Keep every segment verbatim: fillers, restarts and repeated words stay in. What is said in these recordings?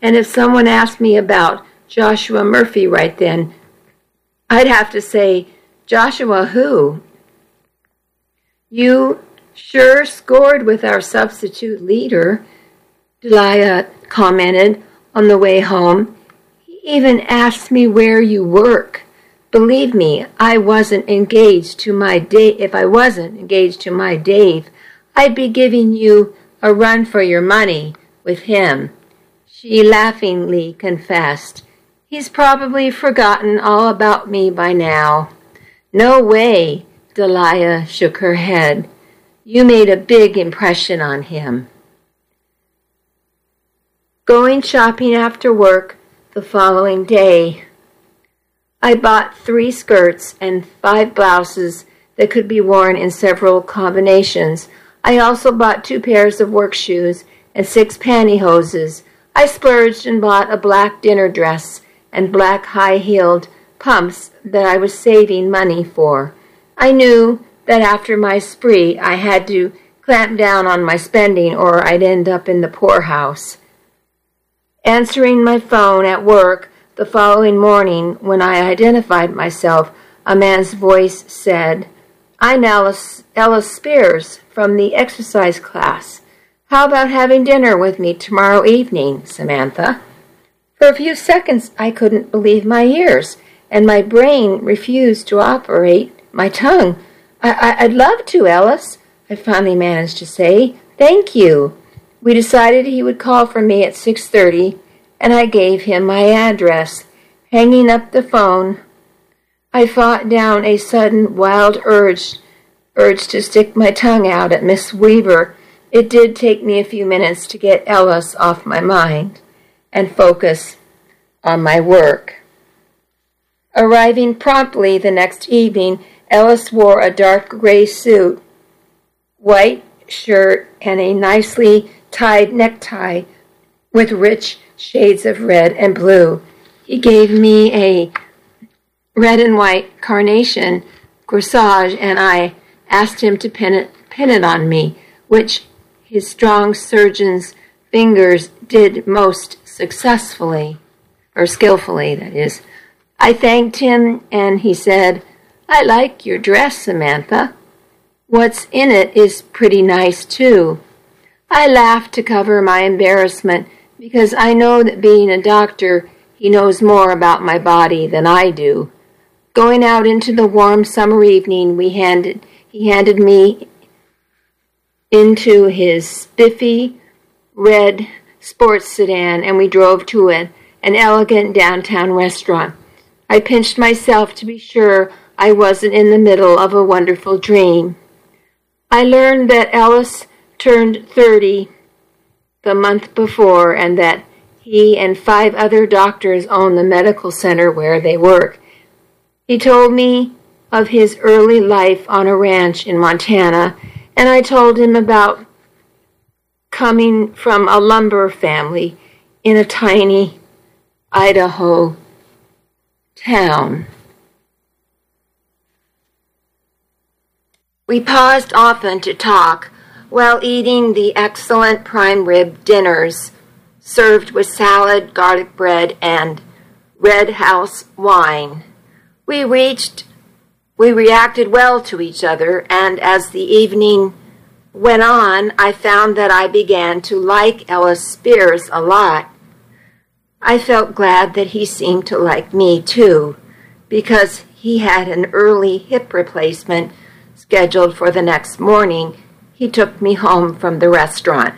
And if someone asked me about Joshua Murphy right then, I'd have to say, Joshua who? You sure scored with our substitute leader, Delia commented on the way home. He even asked me where you work. Believe me, I wasn't engaged to my Dave. If I wasn't engaged to my Dave, I'd be giving you a run for your money with him. She laughingly confessed. He's probably forgotten all about me by now. No way, Delia shook her head. You made a big impression on him. Going shopping after work the following day, I bought three skirts and five blouses that could be worn in several combinations. I also bought two pairs of work shoes and six pantyhoses. I splurged and bought a black dinner dress and black high-heeled pumps that I was saving money for. I knew that after my spree I had to clamp down on my spending or I'd end up in the poorhouse. Answering my phone at work the following morning, when I identified myself, a man's voice said, I'm Alice, Ellis Spears from the exercise class. How about having dinner with me tomorrow evening, Samantha? For a few seconds I couldn't believe my ears, and my brain refused to operate my tongue. I- I- I'd love to, Ellis, I finally managed to say. Thank you. We decided he would call for me at six thirty, and I gave him my address. Hanging up the phone, I fought down a sudden wild urge, urge to stick my tongue out at Miss Weaver. It did take me a few minutes to get Ellis off my mind and focus on my work. Arriving promptly the next evening, Ellis wore a dark gray suit, white shirt, and a nicely tied necktie with rich shades of red and blue. He gave me a red and white carnation corsage, and I asked him to pin it, pin it on me, which his strong surgeon's fingers did most successfully, or skillfully, that is. I thanked him, and he said, I like your dress, Samantha. What's in it is pretty nice, too. I laughed to cover my embarrassment, because I know that being a doctor, he knows more about my body than I do. Going out into the warm summer evening, we handed he handed me into his spiffy red sports sedan, and we drove to it, an elegant downtown restaurant. I pinched myself to be sure I wasn't in the middle of a wonderful dream. I learned that Ellis turned thirty the month before, and that he and five other doctors own the medical center where they work. He told me of his early life on a ranch in Montana, and I told him about coming from a lumber family in a tiny Idaho town. We paused often to talk while eating the excellent prime rib dinners served with salad, garlic bread, and Red House wine. We reached, we reacted well to each other, and as the evening went on, I found that I began to like Ellis Spears a lot. I felt glad that he seemed to like me, too, because he had an early hip replacement scheduled for the next morning. He took me home from the restaurant.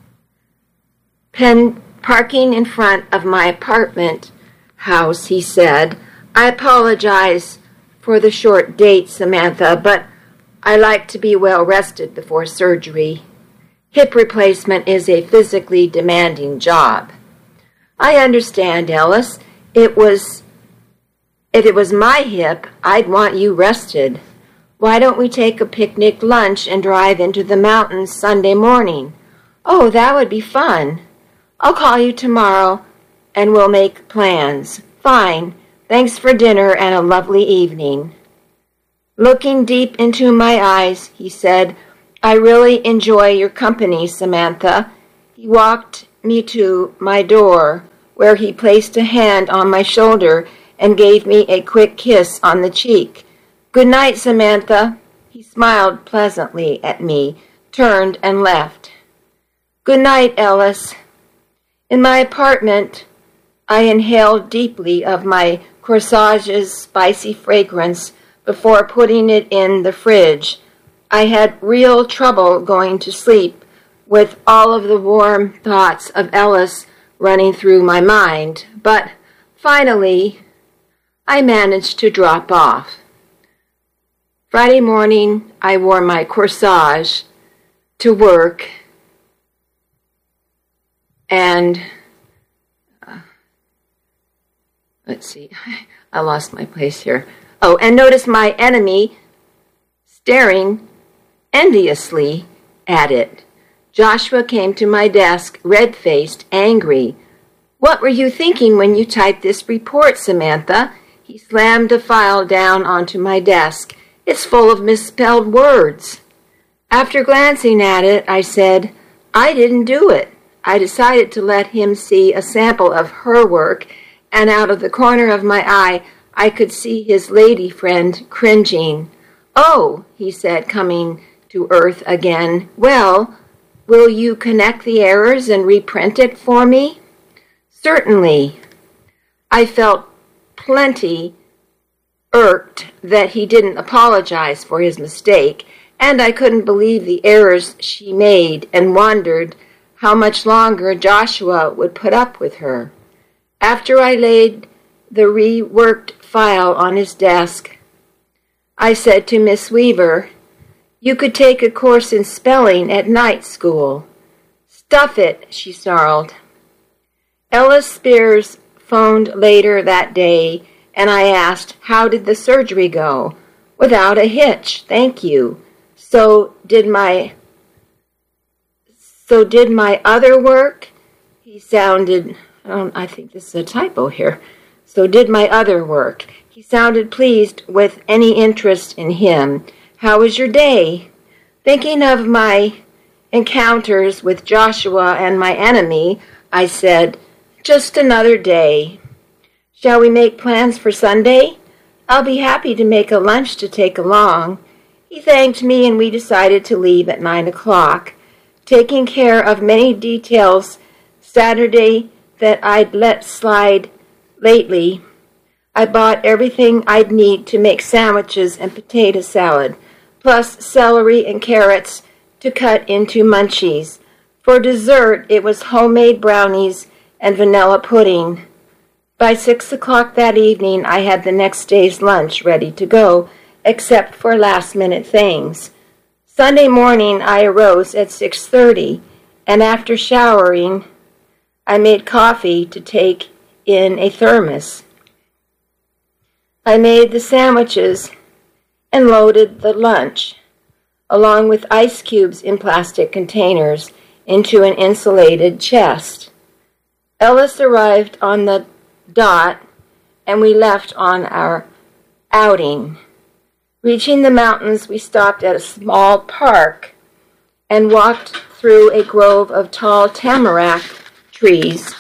Pen, parking in front of my apartment house, he said, I apologize for the short date, Samantha, but I like to be well rested before surgery. Hip replacement is a physically demanding job. I understand, Ellis. It was, if it was my hip, I'd want you rested. Why don't we take a picnic lunch and drive into the mountains Sunday morning? Oh, that would be fun. I'll call you tomorrow and we'll make plans. Fine. Thanks for dinner and a lovely evening. Looking deep into my eyes, he said, I really enjoy your company, Samantha. He walked me to my door, where he placed a hand on my shoulder and gave me a quick kiss on the cheek. "Good night, Samantha." He smiled pleasantly at me, turned, and left. "Good night, Ellis." In my apartment, I inhaled deeply of my corsage's spicy fragrance before putting it in the fridge. I had real trouble going to sleep with all of the warm thoughts of Ellis running through my mind, but finally I managed to drop off. Friday morning, I wore my corsage to work, and uh, let's see, I lost my place here. Oh, and notice my enemy staring enviously at it. Joshua came to my desk, red-faced, angry. "What were you thinking when you typed this report, Samantha?" He slammed a file down onto my desk. "It's full of misspelled words." After glancing at it, I said, "I didn't do it." I decided to let him see a sample of her work, and out of the corner of my eye, I could see his lady friend cringing. "Oh," he said, coming to earth again. "Well, will you connect the errors and reprint it for me?" "Certainly." I felt plenty irked that he didn't apologize for his mistake, and I couldn't believe the errors she made and wondered how much longer Joshua would put up with her. After I laid the reworked file on his desk, I said to Miss Weaver, "You could take a course in spelling at night school." "Stuff it," she snarled. Ellis Spears phoned later that day, and I asked, "How did the surgery go?" "Without a hitch, thank you." So did my so did my other work? He sounded, I, don't, I think this is a typo here. So did my other work. He sounded pleased with any interest in him. "How was your day?" Thinking of my encounters with Joshua and my enemy, I said, "Just another day." "Shall we make plans for Sunday?" "I'll be happy to make a lunch to take along." He thanked me, and we decided to leave at nine o'clock. Taking care of many details Saturday that I'd let slide lately, I bought everything I'd need to make sandwiches and potato salad, plus celery and carrots to cut into munchies. For dessert, it was homemade brownies and vanilla pudding. By six o'clock that evening, I had the next day's lunch ready to go, except for last-minute things. Sunday morning, I arose at six thirty, and after showering, I made coffee to take in a thermos. I made the sandwiches and loaded the lunch, along with ice cubes in plastic containers, into an insulated chest. Ellis arrived on the dot, and we left on our outing. Reaching the mountains, we stopped at a small park and walked through a grove of tall tamarack trees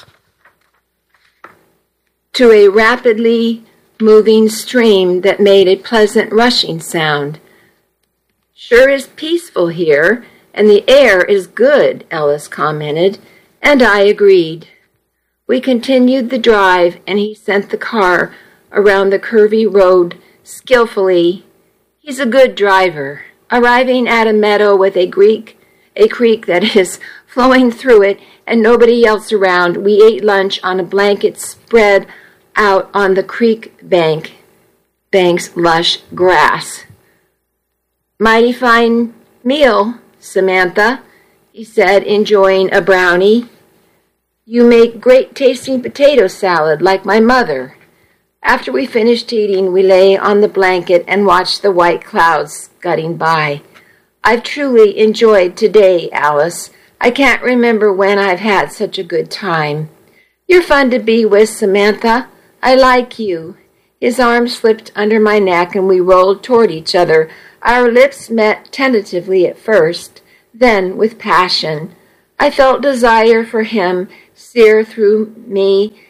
to a rapidly moving stream that made a pleasant rushing sound. "Sure is peaceful here, and the air is good," Ellis commented, and I agreed. We continued the drive, and he sent the car around the curvy road skillfully. He's a good driver. Arriving at a meadow with a creek, a creek that is flowing through it, and nobody else around, we ate lunch on a blanket spread out on the creek bank, bank's lush grass. "Mighty fine meal, Samantha," he said, enjoying a brownie. "You make great-tasting potato salad like my mother." After we finished eating, we lay on the blanket and watched the white clouds scudding by. "I've truly enjoyed today, Alice. I can't remember when I've had such a good time." "You're fun to be with, Samantha. I like you." His arm slipped under my neck, and we rolled toward each other. Our lips met tentatively at first, then with passion. I felt desire for him sear through me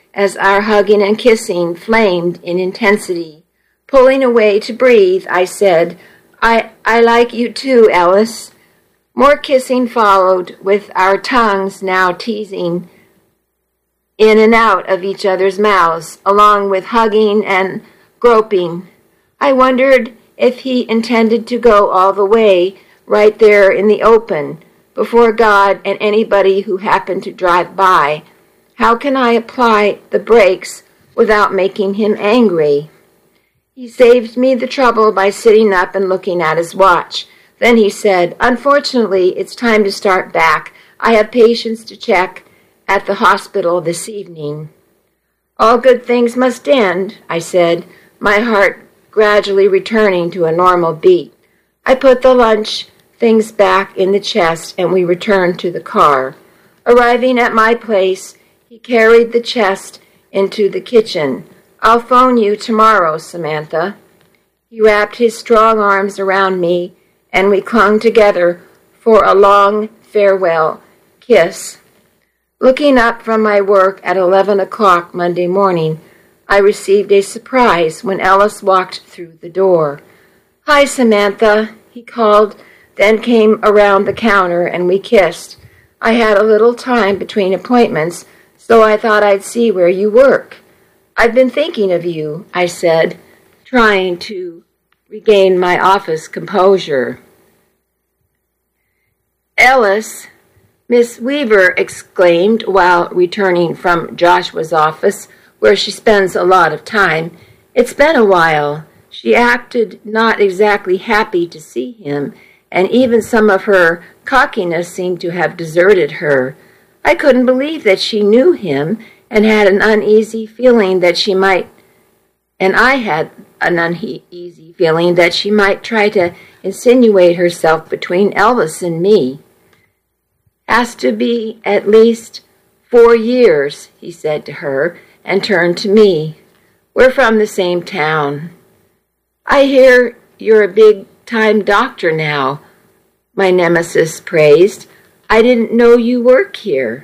as our hugging and kissing flamed in intensity. Pulling away to breathe, I said, I, I like you too, Ellis. More kissing followed, with our tongues now teasing in and out of each other's mouths, along with hugging and groping. I wondered if he intended to go all the way, right there in the open, before God and anybody who happened to drive by. How can I apply the brakes without making him angry? He saved me the trouble by sitting up and looking at his watch. Then he said, Unfortunately, it's time to start back. I have patients to check at the hospital this evening. All good things must end, I said, my heart gradually returning to a normal beat. I put the lunch things back in the chest and we returned to the car. Arriving at my place, he carried the chest into the kitchen. I'll phone you tomorrow, Samantha. He wrapped his strong arms around me and we clung together for a long farewell kiss. Looking up from my work at eleven o'clock Monday morning, I received a surprise when Ellis walked through the door. Hi, Samantha, he called, then came around the counter and we kissed. I had a little time between appointments, so I thought I'd see where you work. I've been thinking of you, I said, trying to regain my office composure. Ellis, Miss Weaver exclaimed while returning from Joshua's office, where she spends a lot of time. It's been a while. She acted not exactly happy to see him, and even some of her cockiness seemed to have deserted her. I couldn't believe that she knew him, and had an uneasy feeling that she might, and I had an uneasy feeling that she might try to insinuate herself between Elvis and me. Has to be at least four years, he said to her, and turned to me. We're from the same town. I hear you're a big-time doctor now, my nemesis praised. I didn't know you work here.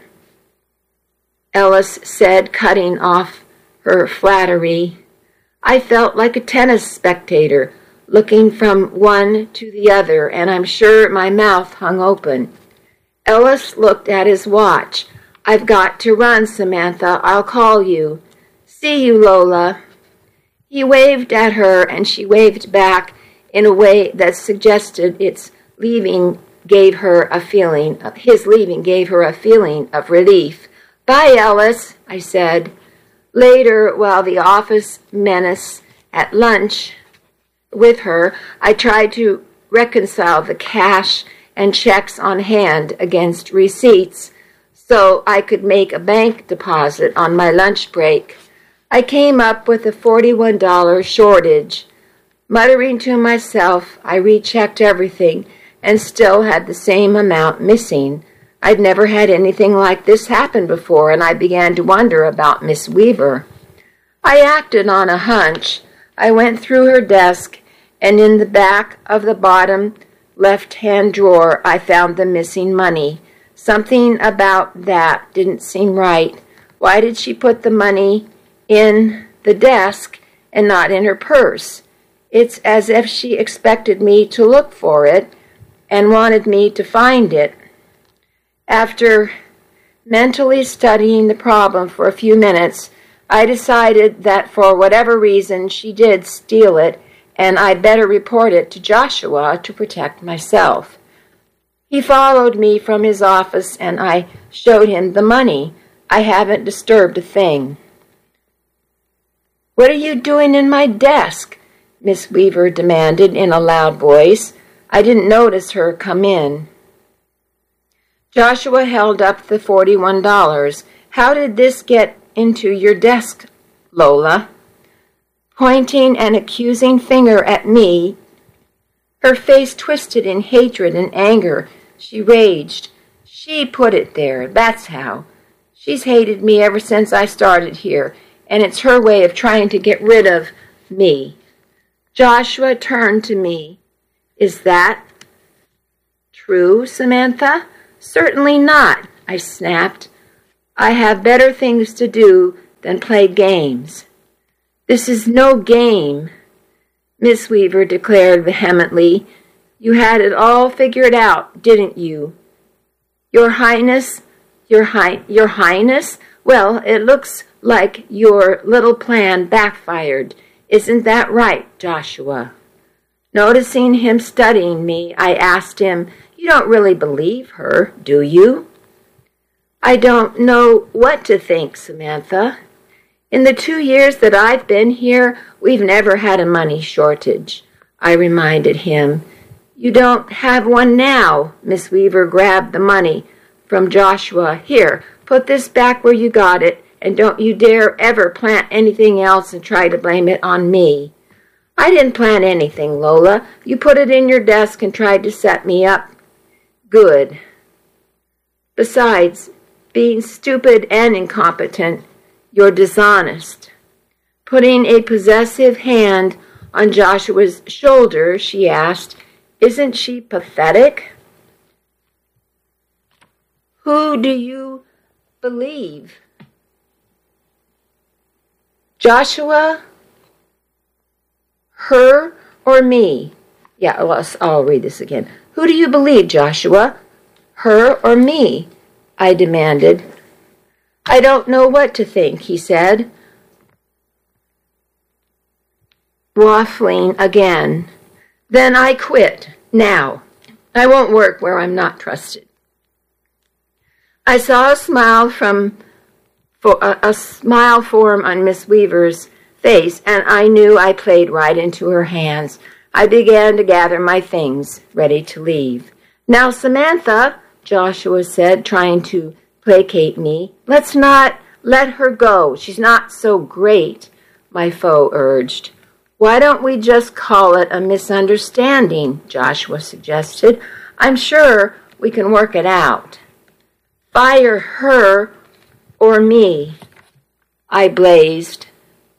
Ellis said, cutting off her flattery. I felt like a tennis spectator, looking from one to the other, and I'm sure my mouth hung open. Ellis looked at his watch. I've got to run, Samantha. I'll call you. See you, Lola. He waved at her, and she waved back in a way that suggested its leaving gave her a feeling of, his leaving gave her a feeling of relief. Bye, Ellis, I said. Later, while the office menace at lunch with her, I tried to reconcile the cash and checks on hand against receipts so I could make a bank deposit on my lunch break. I came up with a forty-one dollars shortage. Muttering to myself, I rechecked everything and still had the same amount missing. I'd never had anything like this happen before, and I began to wonder about Miss Weaver. I acted on a hunch. I went through her desk, and in the back of the bottom left-hand drawer, I found the missing money. Something about that didn't seem right. Why did she put the money in the desk and not in her purse? It's as if she expected me to look for it and wanted me to find it. After mentally studying the problem for a few minutes, I decided that for whatever reason she did steal it, and I'd better report it to Joshua to protect myself. He followed me from his office, and I showed him the money. I haven't disturbed a thing. What are you doing in my desk? Miss Weaver demanded in a loud voice. I didn't notice her come in. Joshua held up the forty-one dollars. How did this get into your desk, Lola? Pointing an accusing finger at me, her face twisted in hatred and anger, she raged. She put it there, that's how. She's hated me ever since I started here, and it's her way of trying to get rid of me. Joshua turned to me. Is that true, Samantha? Certainly not, I snapped. I have better things to do than play games. This is no game, Miss Weaver declared vehemently. You had it all figured out, didn't you? Your Highness, your high, your Highness? Well, it looks like your little plan backfired. Isn't that right, Joshua? Noticing him studying me, I asked him, You don't really believe her, do you? I don't know what to think, Samantha. In the two years that I've been here, we've never had a money shortage, I reminded him. You don't have one now. Miss Weaver grabbed the money from Joshua. Here, put this back where you got it, and don't you dare ever plant anything else and try to blame it on me. I didn't plant anything, Lola. You put it in your desk and tried to set me up. Good. Besides, being stupid and incompetent, you're dishonest. Putting a possessive hand on Joshua's shoulder, she asked, Isn't she pathetic? Who do you believe? Joshua, her, or me? Yeah, well, I'll read this again. Who do you believe, Joshua? Her or me? I demanded. I don't know what to think, he said, waffling again. Then I quit. Now. I won't work where I'm not trusted. I saw a smile from for a, a smile form on Miss Weaver's face, and I knew I played right into her hands. I began to gather my things, ready to leave. Now, Samantha, Joshua said, trying to placate me, let's not let her go. She's not so great, my foe urged. Why don't we just call it a misunderstanding, Joshua suggested. I'm sure we can work it out. Fire her or me, I blazed.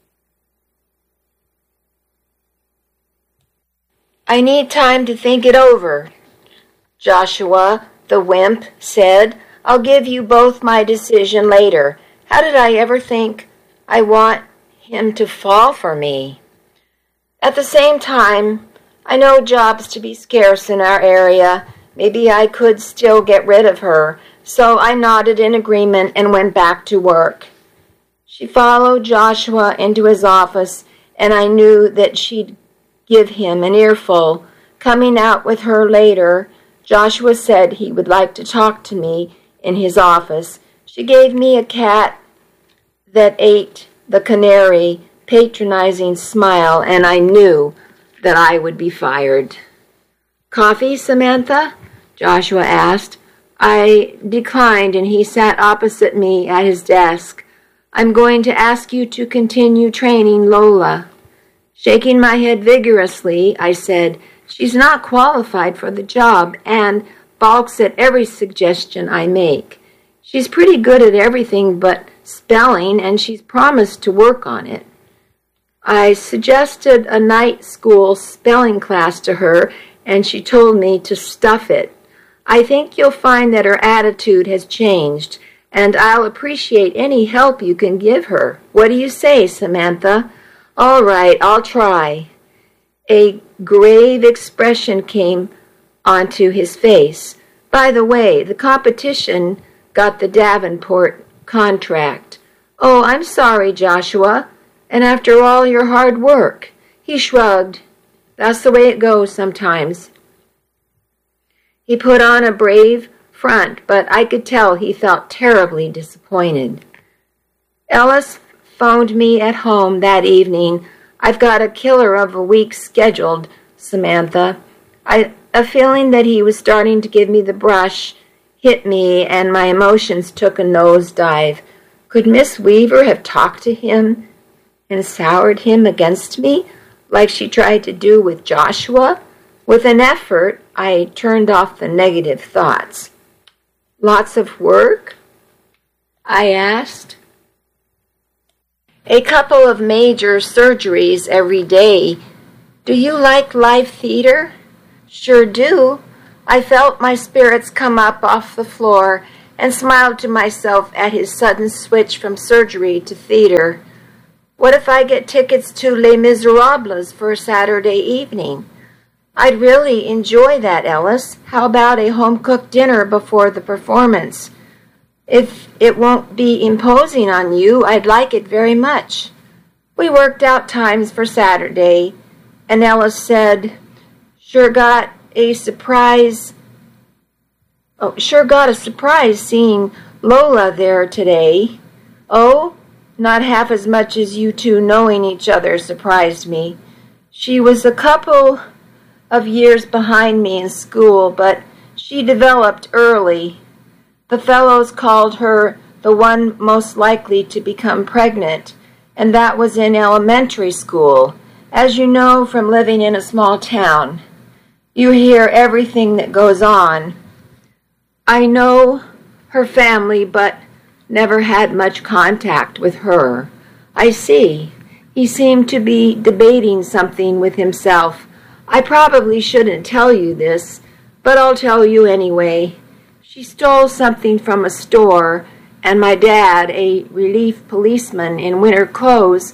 I need time to think it over, Joshua, the wimp, said. I'll give you both my decision later. How did I ever think I want him to fall for me? At the same time, I know jobs to be scarce in our area. Maybe I could still get rid of her. So I nodded in agreement and went back to work. She followed Joshua into his office, and I knew that she'd give him an earful. Coming out with her later, Joshua said he would like to talk to me in his office. She gave me a cat that ate the canary, patronizing smile, and I knew that I would be fired. Coffee, Samantha? Joshua asked. I declined, and he sat opposite me at his desk. I'm going to ask you to continue training Lola. Shaking my head vigorously, I said, She's not qualified for the job and balks at every suggestion I make. She's pretty good at everything but spelling, and she's promised to work on it. I suggested a night school spelling class to her, and she told me to stuff it. I think you'll find that her attitude has changed, and I'll appreciate any help you can give her. What do you say, Samantha? All right, I'll try. A grave expression came onto his face. By the way, the competition got the Davenport contract. Oh, I'm sorry, Joshua. And after all your hard work. He shrugged. That's the way it goes sometimes. He put on a brave front, but I could tell he felt terribly disappointed. Ellis phoned me at home that evening. I've got a killer of a week scheduled, Samantha. I, a feeling that he was starting to give me the brush hit me, and my emotions took a nosedive. Could Miss Weaver have talked to him and soured him against me, like she tried to do with Joshua? With an effort, I turned off the negative thoughts. Lots of work? I asked. A couple of major surgeries every day. Do you like live theater? Sure do. I felt my spirits come up off the floor and smiled to myself at his sudden switch from surgery to theater. What if I get tickets to Les Miserables for Saturday evening? I'd really enjoy that, Ellis. How about a home-cooked dinner before the performance? If it won't be imposing on you, I'd like it very much. We worked out times for Saturday, and Ellis said, Sure got a surprise. Oh, sure got a surprise seeing Lola there today. Oh, not half as much as you two knowing each other surprised me. She was a couple of years behind me in school, but she developed early. The fellows called her the one most likely to become pregnant, and that was in elementary school, as you know from living in a small town. You hear everything that goes on. I know her family, but never had much contact with her. I see. He seemed to be debating something with himself. I probably shouldn't tell you this, but I'll tell you anyway. She stole something from a store, and my dad, a relief policeman in winter clothes,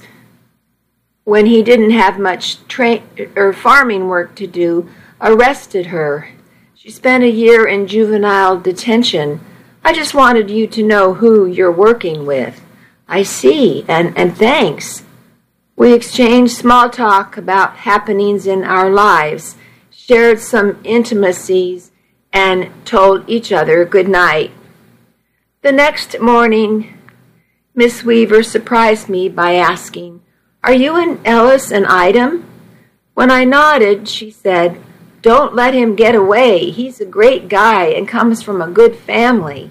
when he didn't have much tra- or farming work to do, arrested her. She spent a year in juvenile detention. I just wanted you to know who you're working with. I see, and, and thanks. We exchanged small talk about happenings in our lives, shared some intimacies, and told each other good night. The next morning, Miss Weaver surprised me by asking, Are you and Ellis an item? When I nodded, she said, Don't let him get away. He's a great guy and comes from a good family.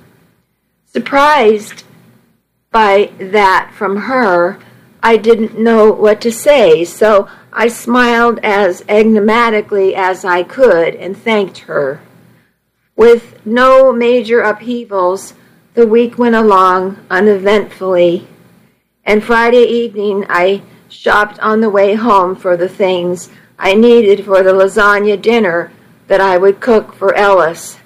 Surprised by that from her, I didn't know what to say, so I smiled as enigmatically as I could and thanked her. With no major upheavals, the week went along uneventfully, and Friday evening I shopped on the way home for the things I needed for the lasagna dinner that I would cook for Ellis.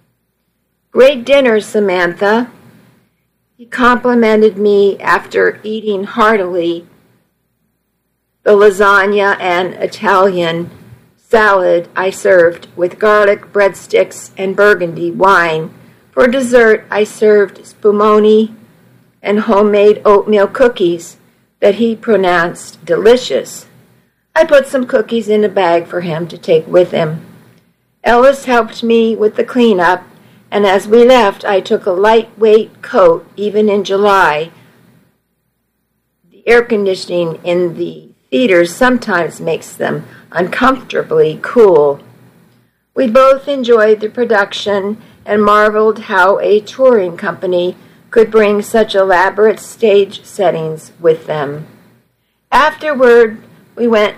Great dinner, Samantha. He complimented me after eating heartily the lasagna and Italian salad I served with garlic breadsticks and burgundy wine. For dessert, I served spumoni and homemade oatmeal cookies that he pronounced delicious. I put some cookies in a bag for him to take with him. Ellis helped me with the cleanup, and as we left, I took a lightweight coat, even in July. The air conditioning in the theaters sometimes makes them uncomfortably cool. We both enjoyed the production and marveled how a touring company could bring such elaborate stage settings with them. Afterward, we went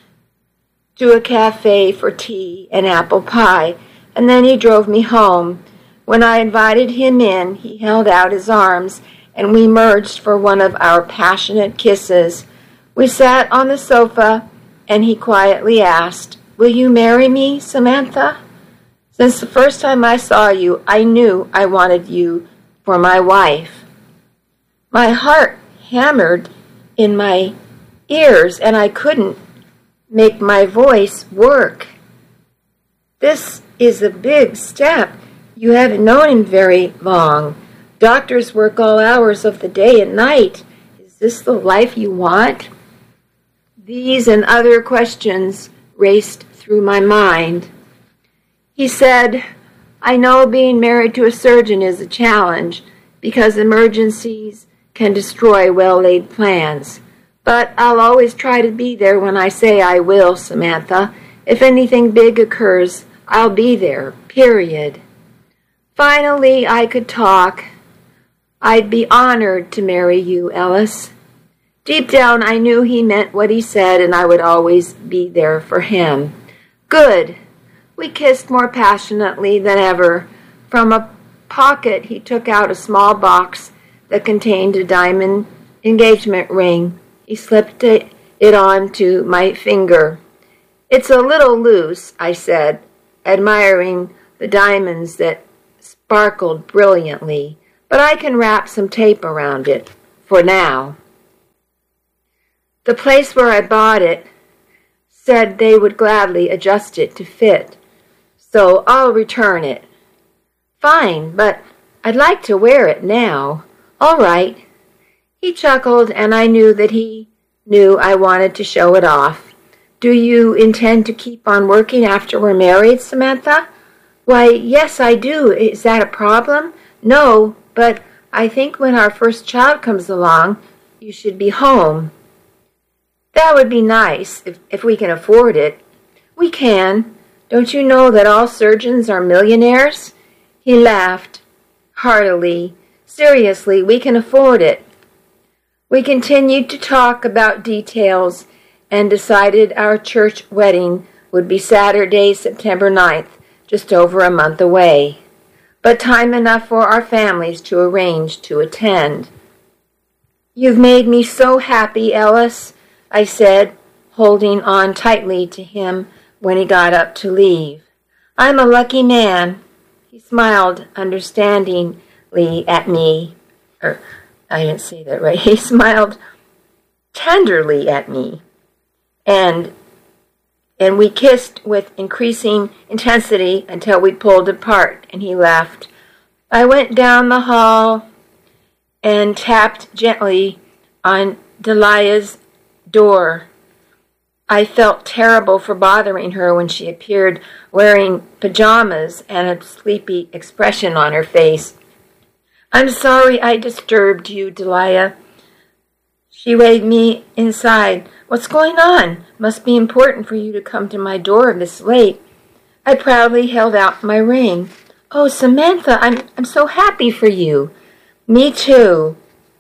to a cafe for tea and apple pie, and then he drove me home. When I invited him in, he held out his arms, and we merged for one of our passionate kisses. We sat on the sofa, and he quietly asked, Will you marry me, Samantha? Since the first time I saw you, I knew I wanted you for my wife. My heart hammered in my ears, and I couldn't make my voice work. This is a big step. You haven't known him very long. Doctors work all hours of the day and night. Is this the life you want? These and other questions raced through my mind. He said, I know being married to a surgeon is a challenge because emergencies can destroy well-laid plans. But I'll always try to be there when I say I will, Samantha. If anything big occurs, I'll be there, period. Finally, I could talk. I'd be honored to marry you, Ellis. Deep down, I knew he meant what he said, and I would always be there for him. Good. We kissed more passionately than ever. From a pocket, he took out a small box that contained a diamond engagement ring. He slipped it, it onto my finger. It's a little loose, I said, admiring the diamonds that sparkled brilliantly, but I can wrap some tape around it, for now. The place where I bought it said they would gladly adjust it to fit, so I'll return it. Fine, but I'd like to wear it now. All right. He chuckled, and I knew that he knew I wanted to show it off. Do you intend to keep on working after we're married, Samantha? Why, yes, I do. Is that a problem? No, but I think when our first child comes along, you should be home. That would be nice, if, if we can afford it. We can. Don't you know that all surgeons are millionaires? He laughed heartily. Seriously, we can afford it. We continued to talk about details and decided our church wedding would be Saturday, September ninth, just over a month away, but time enough for our families to arrange to attend. You've made me so happy, Ellis, I said, holding on tightly to him when he got up to leave. I'm a lucky man. He smiled understandingly at me. Or, I didn't say that right. He smiled tenderly at me. And and we kissed with increasing intensity until we pulled apart, and he left. I went down the hall and tapped gently on Delia's door. I felt terrible for bothering her when she appeared wearing pajamas and a sleepy expression on her face. I'm sorry I disturbed you, Delia. She waved me inside. What's going on? Must be important for you to come to my door this late. I proudly held out my ring. Oh, Samantha, I'm I'm so happy for you. Me too.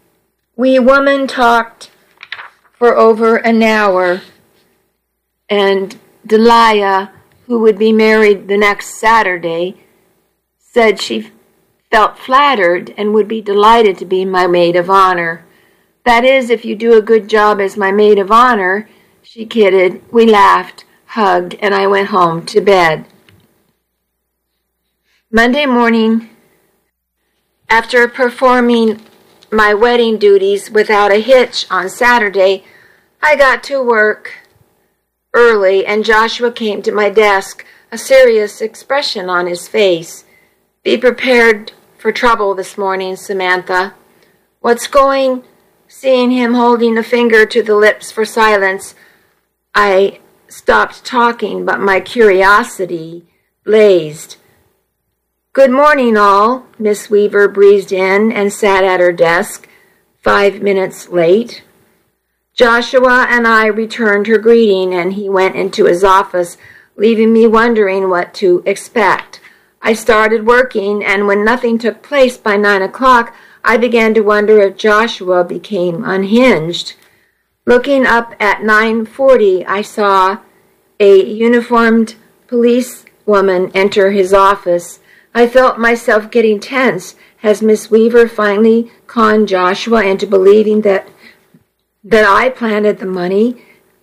We women talked for over an hour, and Delia, who would be married the next Saturday, said she felt flattered and would be delighted to be my maid of honor. That is, if you do a good job as my maid of honor, she kidded. We laughed, hugged, and I went home to bed. Monday morning, after performing my wedding duties without a hitch on Saturday, I got to work early, and Joshua came to my desk, a serious expression on his face. Be prepared for trouble this morning, Samantha. What's going? Seeing him holding a finger to the lips for silence, I stopped talking, but my curiosity blazed. Good morning, all. Miss Weaver breezed in and sat at her desk, five minutes late. Joshua and I returned her greeting, and he went into his office, leaving me wondering what to expect. I started working, and when nothing took place by nine o'clock, I began to wonder if Joshua became unhinged. Looking up at nine forty, I saw a uniformed policewoman enter his office. I felt myself getting tense. Has Miss Weaver finally conned Joshua into believing that that I planted the money,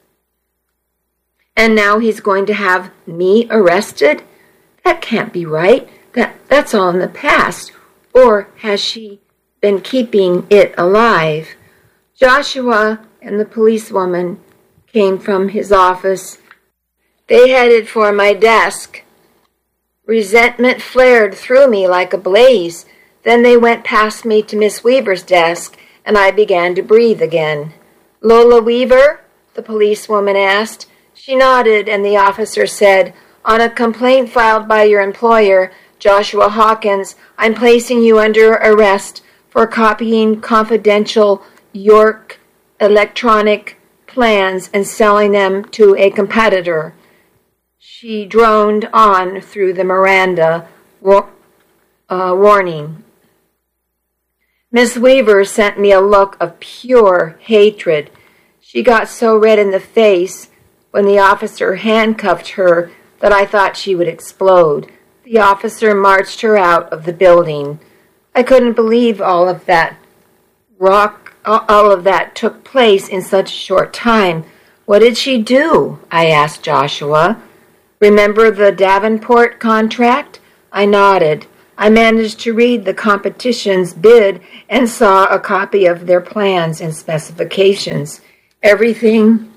and now he's going to have me arrested? That can't be right. That that's all in the past. Or has she been keeping it alive? Joshua and the policewoman came from his office. They headed for my desk. Resentment flared through me like a blaze. Then they went past me to Miss Weaver's desk, and I began to breathe again. Lola Weaver? The policewoman asked. She nodded, and the officer said, On a complaint filed by your employer, Joshua Hawkins, I'm placing you under arrest for copying confidential York electronic plans and selling them to a competitor. She droned on through the Miranda war- uh, warning. Miss Weaver sent me a look of pure hatred. She got so red in the face when the officer handcuffed her that I thought she would explode. The officer marched her out of the building. I couldn't believe all of that rock, all of that took place in such a short time. What did she do? I asked Joshua. Remember the Davenport contract? I nodded. I managed to read the competition's bid and saw a copy of their plans and specifications. Everything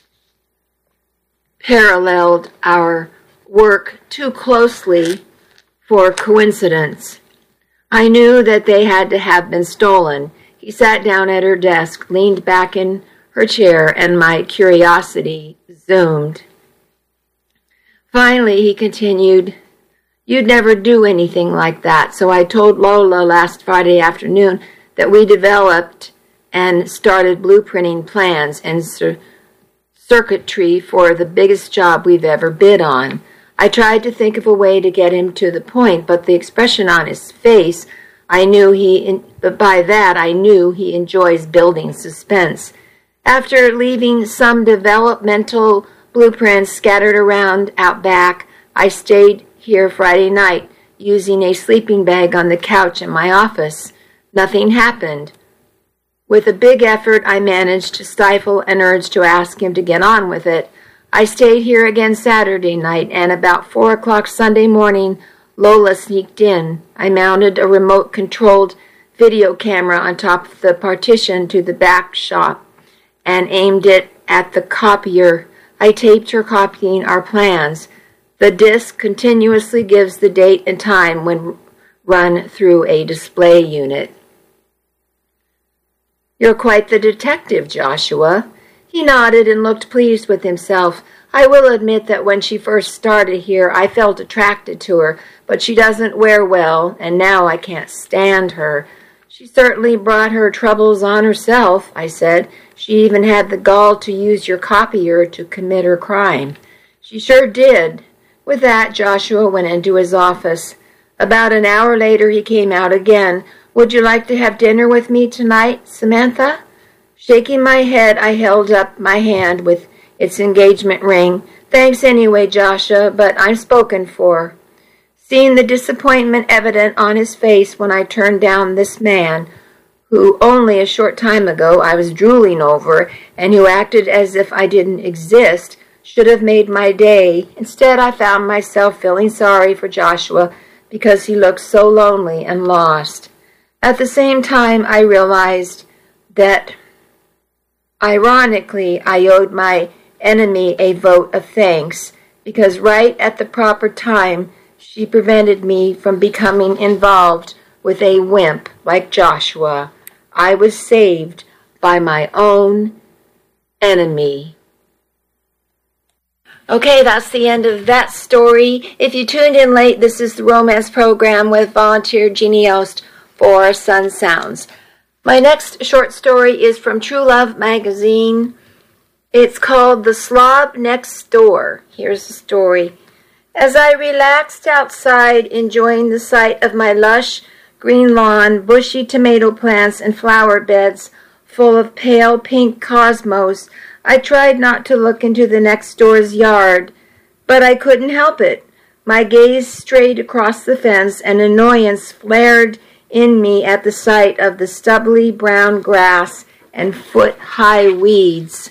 paralleled our work too closely for coincidence. I knew that they had to have been stolen. He sat down at her desk, leaned back in her chair, and my curiosity zoomed. Finally, he continued, "You'd never do anything like that, so I told Lola last Friday afternoon that we developed and started blueprinting plans and cir- circuitry for the biggest job we've ever bid on. I tried to think of a way to get him to the point, but the expression on his face, I knew he, in, but by that I knew he enjoys building suspense. After leaving some developmental blueprints scattered around out back, I stayed here Friday night, using a sleeping bag on the couch in my office. Nothing happened. With a big effort, I managed to stifle an urge to ask him to get on with it. I stayed here again Saturday night, and about four o'clock Sunday morning, Lola sneaked in. I mounted a remote-controlled video camera on top of the partition to the back shop and aimed it at the copier. I taped her copying our plans. The disc continuously gives the date and time when run through a display unit." "You're quite the detective, Joshua." He nodded and looked pleased with himself. "I will admit that when she first started here, I felt attracted to her, but she doesn't wear well, and now I can't stand her." "She certainly brought her troubles on herself," I said. "She even had the gall to use your copier to commit her crime." "She sure did." With that, Joshua went into his office. About an hour later, he came out again. "Would you like to have dinner with me tonight, Samantha?" Shaking my head, I held up my hand with its engagement ring. "Thanks anyway, Joshua, but I'm spoken for." Seeing the disappointment evident on his face when I turned down this man, who only a short time ago I was drooling over, and who acted as if I didn't exist, should have made my day. Instead, I found myself feeling sorry for Joshua because he looked so lonely and lost. At the same time, I realized that, ironically, I owed my enemy a vote of thanks, because right at the proper time, she prevented me from becoming involved with a wimp like Joshua. I was saved by my own enemy. Okay, that's the end of that story. If you tuned in late, this is the romance program with volunteer Jeannie Yost for Sun Sounds. My next short story is from True Love magazine. It's called The Slob Next Door. Here's the story. As I relaxed outside, enjoying the sight of my lush green lawn, bushy tomato plants, and flower beds full of pale pink cosmos, I tried not to look into the next door's yard, but I couldn't help it. My gaze strayed across the fence, and annoyance flared in me at the sight of the stubbly brown grass and foot-high weeds.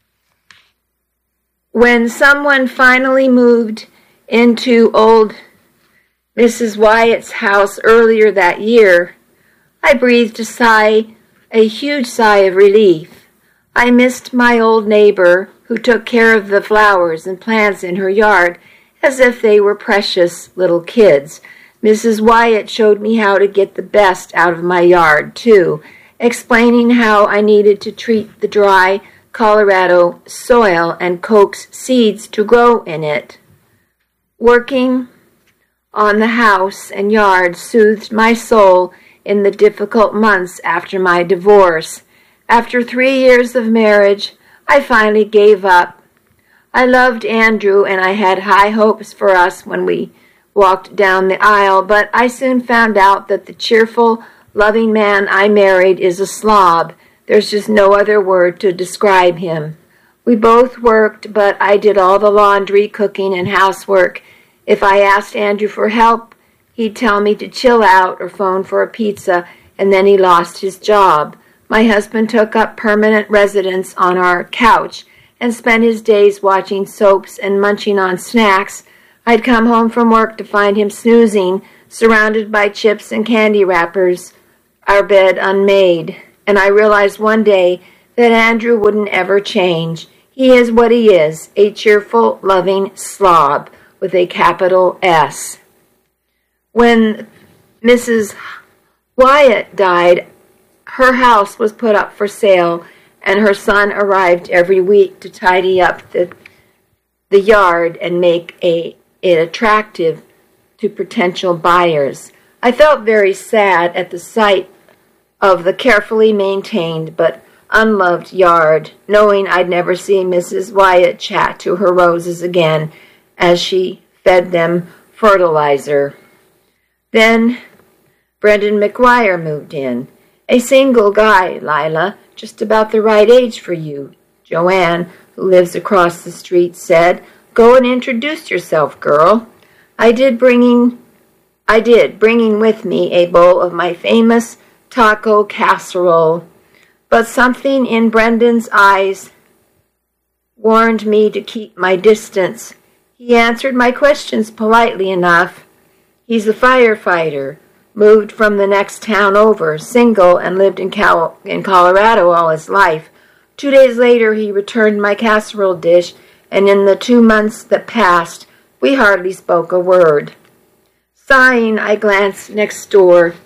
When someone finally moved into old Missus Wyatt's house earlier that year, I breathed a sigh, a huge sigh of relief. I missed my old neighbor who took care of the flowers and plants in her yard as if they were precious little kids. Missus Wyatt showed me how to get the best out of my yard, too, explaining how I needed to treat the dry Colorado soil and coax seeds to grow in it. Working on the house and yard soothed my soul in the difficult months after my divorce. After three years of marriage, I finally gave up. I loved Andrew, and I had high hopes for us when we walked down the aisle, but I soon found out that the cheerful, loving man I married is a slob. There's just no other word to describe him. We both worked, but I did all the laundry, cooking, and housework. If I asked Andrew for help, he'd tell me to chill out or phone for a pizza, and then he lost his job. My husband took up permanent residence on our couch and spent his days watching soaps and munching on snacks. I'd come home from work to find him snoozing, surrounded by chips and candy wrappers, our bed unmade. And I realized one day that Andrew wouldn't ever change. He is what he is, a cheerful, loving slob with a capital S. When Missus Wyatt died, her house was put up for sale, and her son arrived every week to tidy up the, the yard and make a, it attractive to potential buyers. I felt very sad at the sight of the carefully maintained but unloved yard, knowing I'd never see Missus Wyatt chat to her roses again as she fed them fertilizer. Then Brendan McGuire moved in. A single guy, Lila, just about the right age for you. Joanne, who lives across the street, said, "Go and introduce yourself, girl." I did, bringing, I did, bringing with me a bowl of my famous taco casserole, but something in Brendan's eyes warned me to keep my distance. He answered my questions politely enough. He's a firefighter, moved from the next town over, single, and lived in, Cal- in Colorado all his life. Two days later, he returned my casserole dish, and in the two months that passed, we hardly spoke a word. Sighing, I glanced next door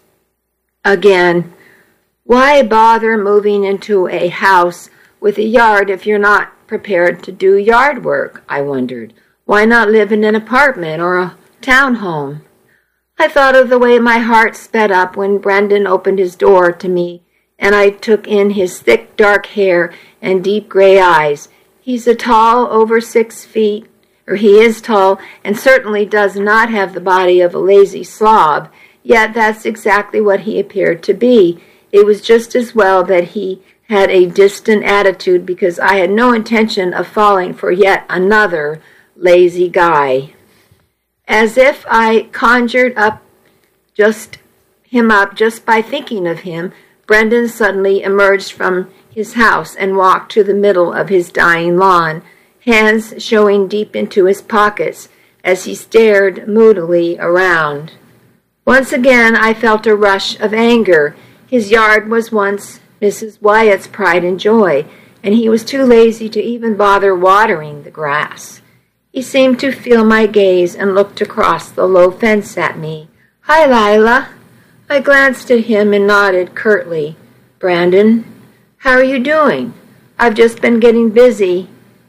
again. Why bother moving into a house with a yard if you're not prepared to do yard work? I wondered. Why not live in an apartment or a townhome? I thought of the way my heart sped up when Brendan opened his door to me, and I took in his thick dark hair and deep gray eyes. He's a tall, over six feet, or he is tall, and certainly does not have the body of a lazy slob, yet that's exactly what he appeared to be. It was just as well that he had a distant attitude, because I had no intention of falling for yet another lazy guy. As if I conjured up just him up just by thinking of him, Brendan suddenly emerged from his house and walked to the middle of his dying lawn, hands showing deep into his pockets as he stared moodily around. Once again I felt a rush of anger. His yard was once Missus Wyatt's pride and joy, and he was too lazy to even bother watering the grass. He seemed to feel my gaze and looked across the low fence at me. "Hi, Lila." I glanced at him and nodded curtly. "Brandon, how are you doing?" "I've just been getting busy.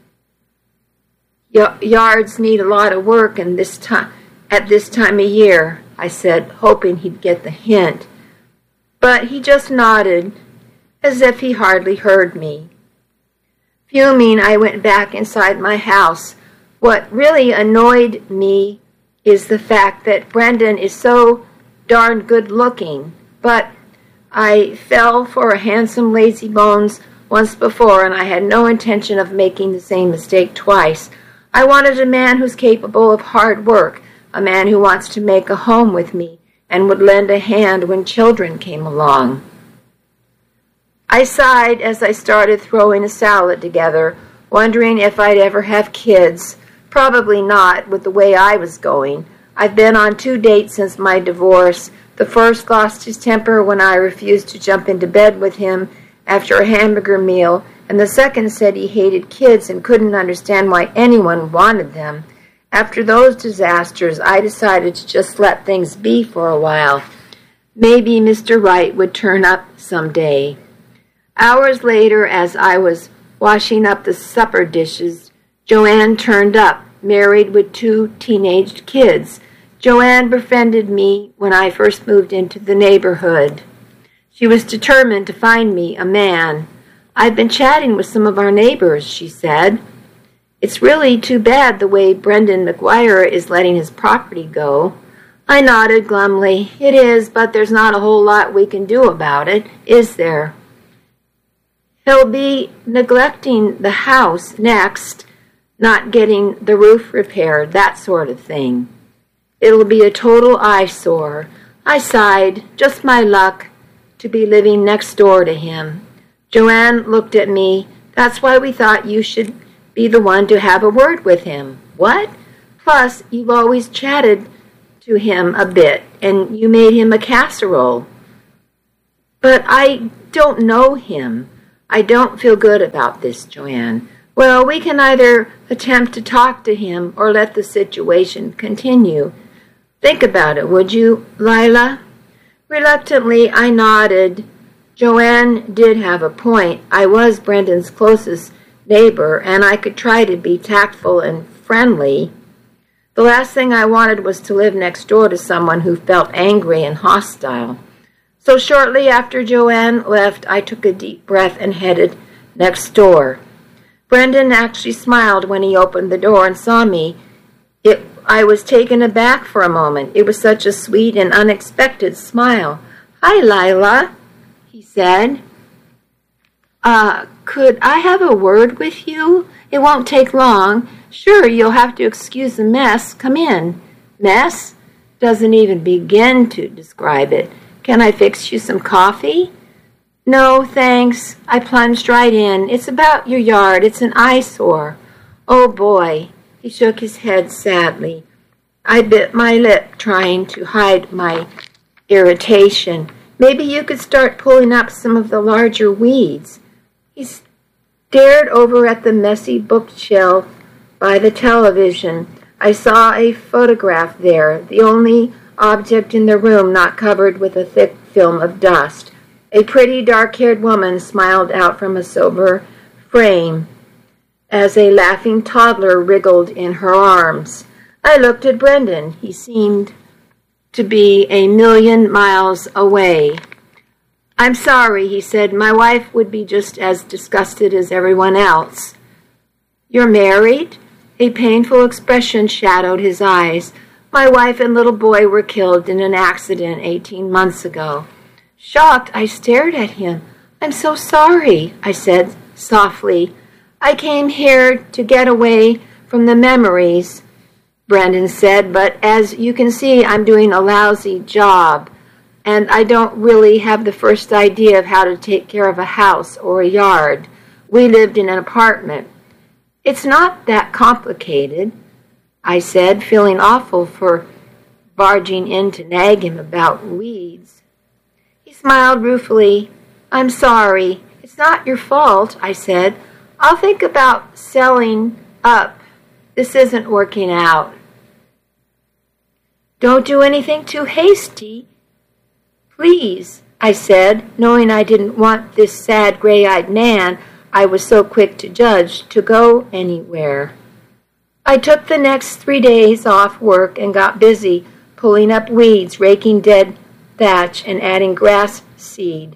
Y- yards need a lot of work and this time, at this time of year," I said, hoping he'd get the hint. But he just nodded, as if he hardly heard me. Fuming, I went back inside my house. What really annoyed me is the fact that Brendan is so darn good-looking, but I fell for a handsome lazybones once before, and I had no intention of making the same mistake twice. I wanted a man who's capable of hard work, a man who wants to make a home with me and would lend a hand when children came along. I sighed as I started throwing a salad together, wondering if I'd ever have kids. Probably not, with the way I was going. I've been on two dates since my divorce. The first lost his temper when I refused to jump into bed with him after a hamburger meal, and the second said he hated kids and couldn't understand why anyone wanted them. After those disasters, I decided to just let things be for a while. Maybe Mister Right would turn up someday. Hours later, as I was washing up the supper dishes, Joanne turned up, married with two teenaged kids. Joanne befriended me when I first moved into the neighborhood. She was determined to find me a man. "I've been chatting with some of our neighbors," she said. "It's really too bad the way Brendan McGuire is letting his property go." I nodded glumly. "It is, but there's not a whole lot we can do about it, is there? He'll be neglecting the house next, not getting the roof repaired, that sort of thing. It'll be a total eyesore." I sighed. Just my luck to be living next door to him. Joanne looked at me. "That's why we thought you should be the one to have a word with him." "What? Plus, you've always chatted to him a bit, and you made him a casserole. But I don't know him. I don't feel good about this, Joanne. Well, we can either attempt to talk to him or let the situation continue. Think about it, would you, Lila? Reluctantly, I nodded. Joanne did have a point. I was Brendan's closest neighbor, and I could try to be tactful and friendly. The last thing I wanted was to live next door to someone who felt angry and hostile. So shortly after Joanne left, I took a deep breath and headed next door. Brendan actually smiled when he opened the door and saw me. It, I was taken aback for a moment. It was such a sweet and unexpected smile. "Hi, Lila," he said. Uh, could I have a word with you? It won't take long. Sure, you'll have to excuse the mess. Come in. Mess? Doesn't even begin to describe it. Can I fix you some coffee? No, thanks. I plunged right in. It's about your yard. It's an eyesore. Oh, boy. He shook his head sadly. I bit my lip, trying to hide my irritation. Maybe you could start pulling up some of the larger weeds. He stared over at the messy bookshelf by the television. I saw a photograph there, the only object in the room not covered with a thick film of dust. A pretty dark-haired woman smiled out from a silver frame as a laughing toddler wriggled in her arms. I looked at Brendan. He seemed to be a million miles away. I'm sorry, he said. My wife would be just as disgusted as everyone else. You're married? A painful expression shadowed his eyes. My wife and little boy were killed in an accident eighteen months ago. Shocked, I stared at him. I'm so sorry, I said softly. I came here to get away from the memories, Brendan said, but as you can see, I'm doing a lousy job, and I don't really have the first idea of how to take care of a house or a yard. We lived in an apartment. It's not that complicated, I said, feeling awful for barging in to nag him about weeds. He smiled ruefully. I'm sorry. It's not your fault, I said. I'll think about selling up. This isn't working out. Don't do anything too hasty. Please, I said, knowing I didn't want this sad gray-eyed man I was so quick to judge to go anywhere. I took the next three days off work and got busy pulling up weeds, raking dead thatch, and adding grass seed.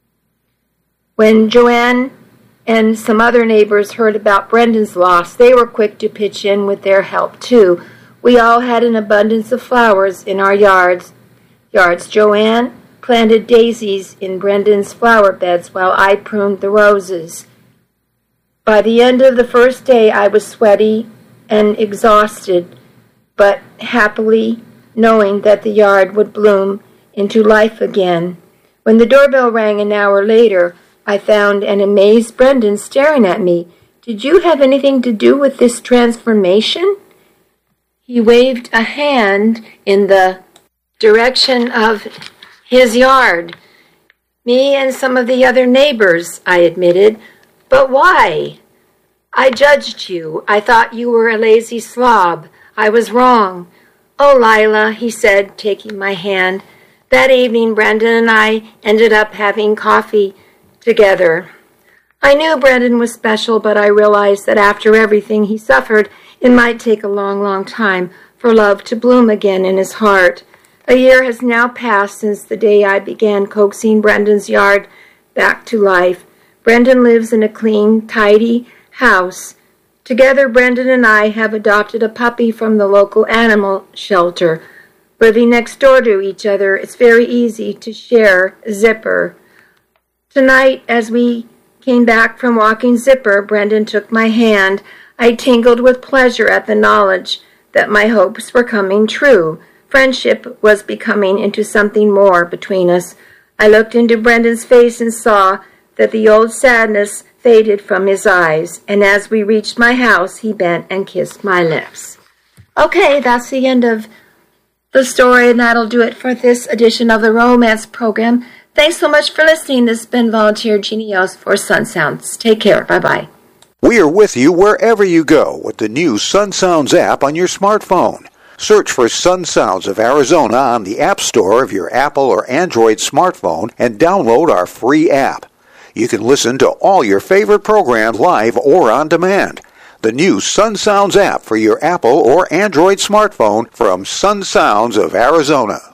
When Joanne and some other neighbors heard about Brendan's loss, they were quick to pitch in with their help, too. We all had an abundance of flowers in our yards. Yards. Joanne planted daisies in Brendan's flower beds while I pruned the roses. By the end of the first day, I was sweaty and exhausted, but happily knowing that the yard would bloom into life again. When the doorbell rang an hour later, I found an amazed Brendan staring at me. Did you have anything to do with this transformation? He waved a hand in the direction of his yard. Me and some of the other neighbors, I admitted. But why? I judged you. I thought you were a lazy slob. I was wrong. Oh, Lila, he said, taking my hand. That evening, Brendan and I ended up having coffee together. I knew Brendan was special, but I realized that after everything he suffered, it might take a long, long time for love to bloom again in his heart. A year has now passed since the day I began coaxing Brendan's yard back to life. Brendan lives in a clean, tidy house. Together, Brendan and I have adopted a puppy from the local animal shelter. Living next door to each other, it's very easy to share Zipper. Tonight, as we came back from walking Zipper, Brendan took my hand. I tingled with pleasure at the knowledge that my hopes were coming true. Friendship was becoming into something more between us. I looked into Brendan's face and saw that the old sadness faded from his eyes, and as we reached my house, he bent and kissed my lips. Okay, that's the end of the story, and that'll do it for this edition of the Romance Program. Thanks so much for listening. This has been Volunteer Jeannie Yost for Sun Sounds. Take care. Bye-bye. We are with you wherever you go with the new Sun Sounds app on your smartphone. Search for Sun Sounds of Arizona on the App Store of your Apple or Android smartphone and download our free app. You can listen to all your favorite programs live or on demand. The new Sun Sounds app for your Apple or Android smartphone from Sun Sounds of Arizona.